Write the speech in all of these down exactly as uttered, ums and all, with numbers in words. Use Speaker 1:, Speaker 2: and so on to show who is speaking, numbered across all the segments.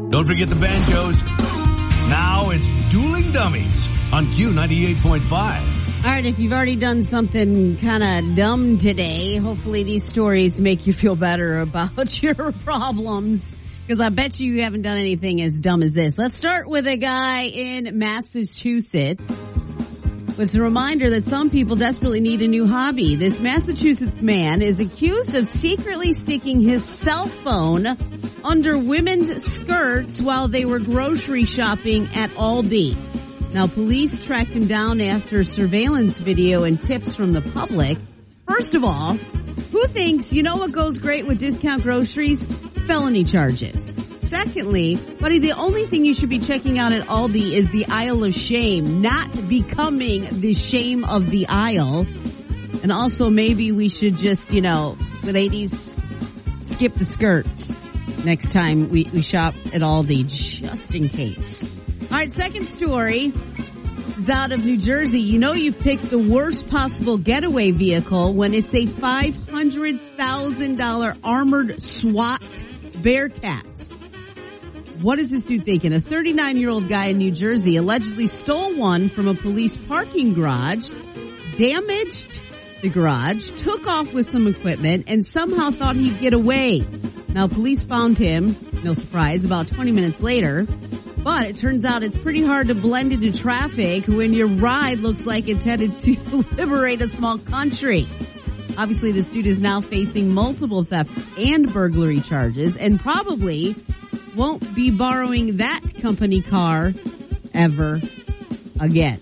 Speaker 1: Don't forget the banjos. Now it's Dueling Dummies on Q ninety-eight point five.
Speaker 2: All right, if you've already done something kind of dumb today, hopefully these stories make you feel better about your problems, because I bet you haven't done anything as dumb as this. Let's start with a guy in Massachusetts. It's a reminder that some people desperately need a new hobby. This Massachusetts man is accused of secretly sticking his cell phone under women's skirts while they were grocery shopping at Aldi. Now, police tracked him down after surveillance video and tips from the public. First of all, who thinks, you know what goes great with discount groceries? Felony charges. Secondly, buddy, the only thing you should be checking out at Aldi is the aisle of shame, not becoming the shame of the aisle. And also, maybe we should just, you know, with ladies, skip the skirts next time we, we shop at Aldi, just in case. All right, second story is out of New Jersey. You know you've picked the worst possible getaway vehicle when it's a five hundred thousand dollars armored SWAT Bearcat. What is this dude thinking? A thirty-nine-year-old guy in New Jersey allegedly stole one from a police parking garage, damaged the garage, took off with some equipment, and somehow thought he'd get away. Now, police found him, no surprise, about twenty minutes later. But it turns out it's pretty hard to blend into traffic when your ride looks like it's headed to liberate a small country. Obviously, this dude is now facing multiple theft and burglary charges and probably won't be borrowing that company car ever again.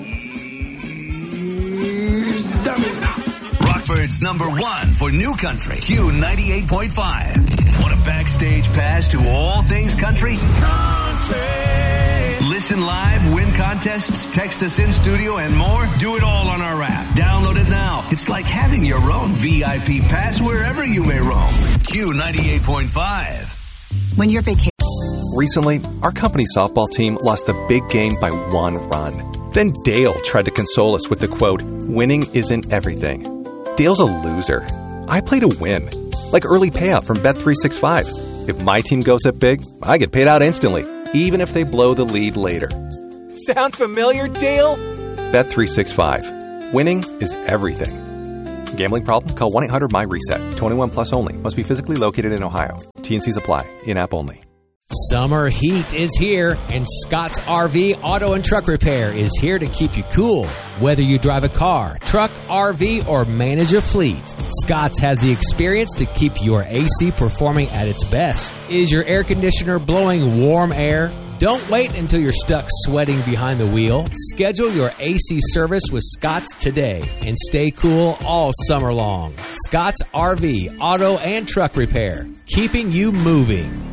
Speaker 3: Rockford's number one for new country, Q ninety-eight point five. Want a backstage pass to all things country? Country! Listen live, win contests, text us in studio, and more? Do it all on our app. Download it now. It's like having your own V I P pass wherever you may roam. Q ninety-eight point five.
Speaker 4: When you're vacationing.
Speaker 5: Recently, our company softball team lost the big game by one run. Then Dale tried to console us with the quote, "Winning isn't everything." Dale's a loser. I play to win. Like early payout from Bet three sixty-five. If my team goes up big, I get paid out instantly, even if they blow the lead later. Sound familiar, Dale? Bet three sixty-five. Winning is everything. Gambling problem? Call one eight hundred M Y reset. twenty-one plus only. Must be physically located in Ohio. T and C's apply. In-app only.
Speaker 6: Summer heat is here, and Scott's R V Auto and Truck Repair is here to keep you cool. Whether you drive a car, truck, R V, or manage a fleet, Scott's has the experience to keep your A C performing at its best. Is your air conditioner blowing warm air? Don't wait until you're stuck sweating behind the wheel. Schedule your A C service with Scott's today and stay cool all summer long. Scott's R V Auto and Truck Repair, keeping you moving.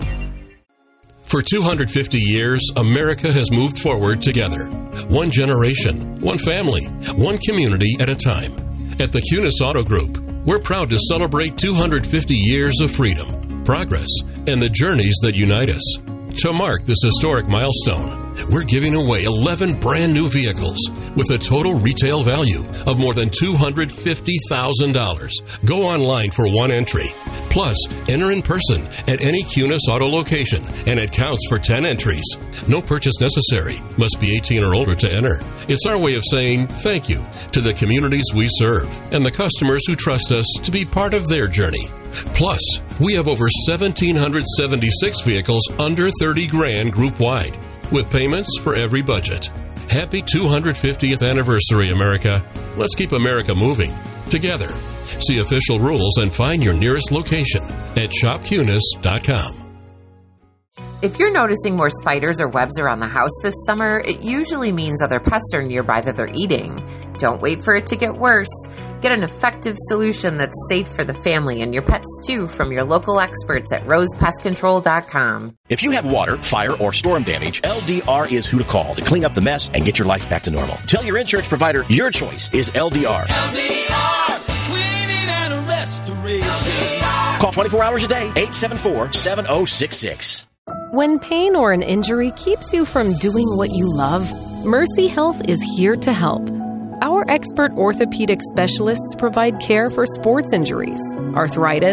Speaker 7: For two hundred fifty years, America has moved forward together. One generation, one family, one community at a time. At the Cunis Auto Group, we're proud to celebrate two hundred fifty years of freedom, progress, and the journeys that unite us. To mark this historic milestone, we're giving away eleven brand new vehicles with a total retail value of more than two hundred fifty thousand dollars. Go online for one entry. Plus, enter in person at any Cunis Auto location, and it counts for ten entries. No purchase necessary. Must be eighteen or older to enter. It's our way of saying thank you to the communities we serve and the customers who trust us to be part of their journey. Plus, we have over one thousand seven hundred seventy-six vehicles under thirty grand group-wide, with payments for every budget. Happy two hundred fiftieth anniversary, America. Let's keep America moving together. See official rules and find your nearest location at shop cunis dot com.
Speaker 8: If you're noticing more spiders or webs around the house this summer, it usually means other pests are nearby that they're eating. Don't wait for it to get worse. Get an effective solution that's safe for the family and your pets too from your local experts at rose pest control dot com.
Speaker 9: If you have water, fire, or storm damage, L D R is who to call to clean up the mess and get your life back to normal. Tell your insurance provider your choice is L D R.
Speaker 10: L D R, cleaning and restoration.
Speaker 9: Call twenty-four hours a day, eight seven four, seven oh six six.
Speaker 11: When pain or an injury keeps you from doing what you love, Mercy Health is here to help. Our expert orthopedic specialists provide care for sports injuries, arthritis,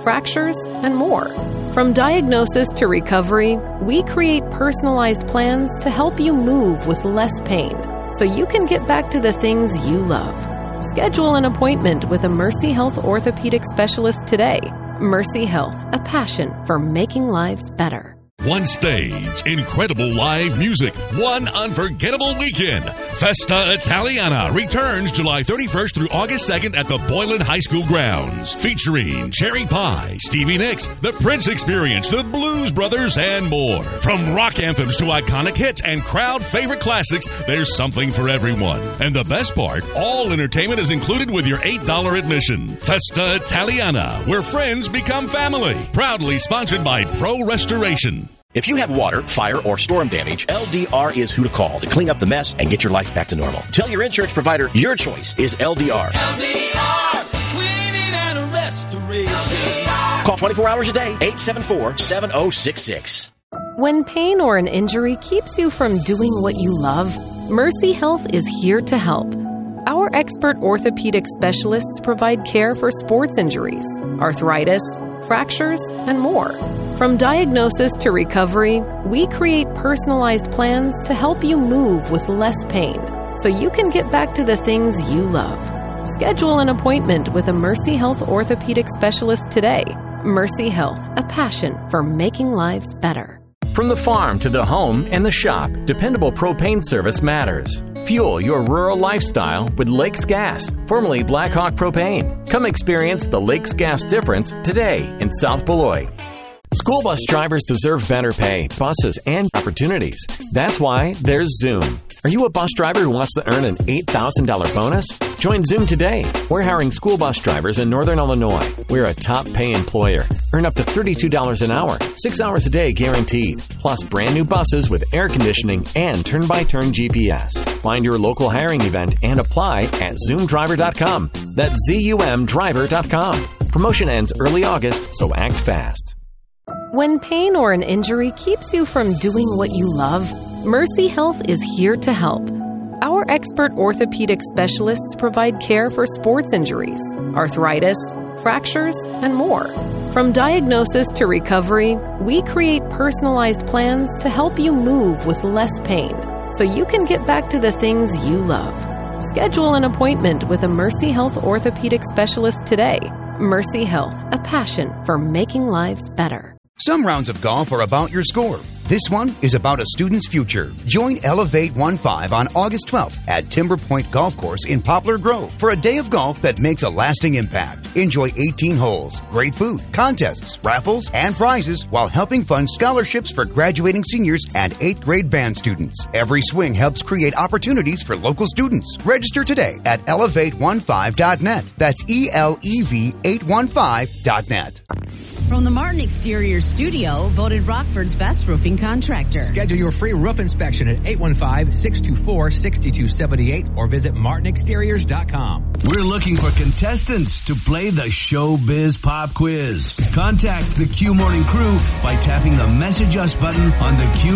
Speaker 11: fractures, and more. From diagnosis to recovery, we create personalized plans to help you move with less pain, so you can get back to the things you love. Schedule an appointment with a Mercy Health orthopedic specialist today. Mercy Health, a passion for making lives better.
Speaker 4: One stage, incredible live music, one unforgettable weekend. Festa Italiana returns July thirty-first through August second at the Boylan High School grounds. Featuring Cherry Pie, Stevie Nicks, The Prince Experience, The Blues Brothers, and more. From rock anthems to iconic hits and crowd favorite classics, there's something for everyone. And the best part, all entertainment is included with your eight dollars admission. Festa Italiana, where friends become family. Proudly sponsored by Pro Restoration.
Speaker 9: If you have water, fire, or storm damage, L D R is who to call to clean up the mess and get your life back to normal. Tell your insurance provider your choice is L D R.
Speaker 10: L D R, cleaning and restoration.
Speaker 9: Call twenty-four hours a day, eight seven four, seven oh six six.
Speaker 11: When pain or an injury keeps you from doing what you love, Mercy Health is here to help. Our expert orthopedic specialists provide care for sports injuries, arthritis, fractures, and more. From diagnosis to recovery, we create personalized plans to help you move with less pain, so you can get back to the things you love. Schedule an appointment with a Mercy Health orthopedic specialist today. Mercy Health, a passion for making lives better.
Speaker 12: From the farm to the home and the shop, dependable propane service matters. Fuel your rural lifestyle with Lakes Gas, formerly Blackhawk Propane. Come experience the Lakes Gas difference today in South Beloit. School bus drivers deserve better pay, buses, and opportunities. That's why there's Zoom. Are you a bus driver who wants to earn an eight thousand dollars bonus? Join Zoom today. We're hiring school bus drivers in Northern Illinois. We're a top pay employer. Earn up to thirty-two dollars an hour, six hours a day guaranteed. Plus brand new buses with air conditioning and turn-by-turn G P S. Find your local hiring event and apply at zoom driver dot com. That's Z U M driver dot com. Promotion ends early August, so act fast.
Speaker 11: When pain or an injury keeps you from doing what you love, Mercy Health is here to help. Our expert orthopedic specialists provide care for sports injuries, arthritis, fractures, and more. From diagnosis to recovery, we create personalized plans to help you move with less pain, so you can get back to the things you love. Schedule an appointment with a Mercy Health orthopedic specialist today. Mercy Health, a passion for making lives better.
Speaker 13: Some rounds of golf are about your score. This one is about a student's future. Join Elevate fifteen on August twelfth at Timber Point Golf Course in Poplar Grove for a day of golf that makes a lasting impact. Enjoy eighteen holes, great food, contests, raffles, and prizes while helping fund scholarships for graduating seniors and eighth grade band students. Every swing helps create opportunities for local students. Register today at elevate fifteen dot net. That's E L E V eight one five dot net.
Speaker 2: From the Martin Exterior Studio, voted Rockford's best roofing contractor.
Speaker 6: Schedule your free roof inspection at eight one five, six two four, six two seven eight or visit martin exteriors dot com.
Speaker 1: We're looking for contestants to play the Showbiz Pop Quiz. Contact the Q Morning Crew by tapping the Message Us button on the Q